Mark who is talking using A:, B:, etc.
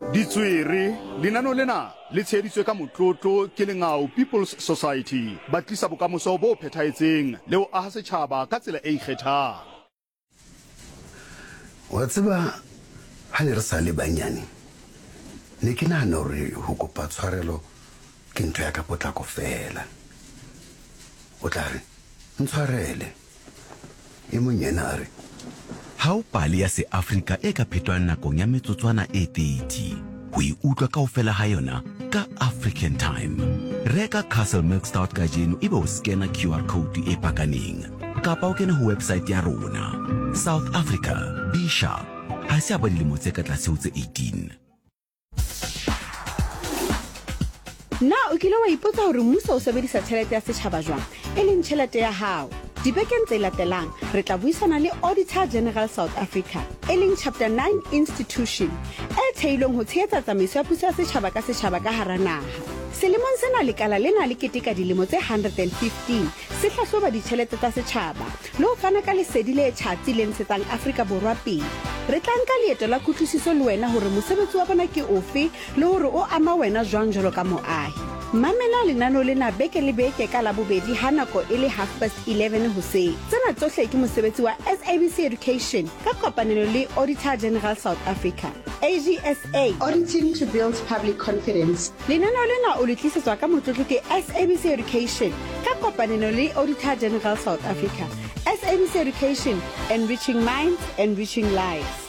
A: Ditswere lenano lena le tsheditswe ka motlotlo ke Lengao People's Society ba tlisa bokamoso bo phethaetseng le ho aha setjhaba ka tsela e ikgethang.
B: Wa tseba ha le re sa le banyane ne ke nahana hore ho kopa tshwarelo ke ntho ya ka potlako fela. O tla re ntshwarele e monyena re
C: ha o pale ya se Africa e ka phetwang nakong ya metsotswana e 30 ho utlwa kaofela ha yona ka African Time. Reka Castle Milk Stout ka jeno ebe o scanner QR code e pakaneng kapa o kena ho website ya rona. South Africa, be sharp. Ha se abadi le motse ka tlase ho tse 18.
D: Na o kile wa ipotsa hore mmuso o sebedisa tjhelete ya setjhaba jwang e leng tjhelete ya hao? Dibekeng tse latelang re tla buisana le Auditor General South Africa e leng Chapter 9 institution e theilweng ho tshehetsa tsamaiso ya puso ya setjhaba ka hara naha. Selemong sena lekala lena le keteka dilemo tse 115 se hlahloba ditjhelete tsa setjhaba le ho fana ka lesedi le tjhatsi le ntshetsang Afrika Borwa pele. Re tla nka leeto la kutlwisiso le wena hore mosebetsi wa bona ke ofe le hore o ama wena jwang jwalo ka moahi. Mamela lenano lena beke le beke ka la bobedi ha nako e le 11:30 hoseng. Tsena tsohle ke mosebetsi wa SABC Education ka kopanelo le Auditor General South Africa. AGSA, Auditing to Build Public Confidence. Lenano lena o le tlisetswa ka motlotlo ke SABC Education ka kopanelo le Auditor General South Africa. SABC Education, enriching minds, enriching lives.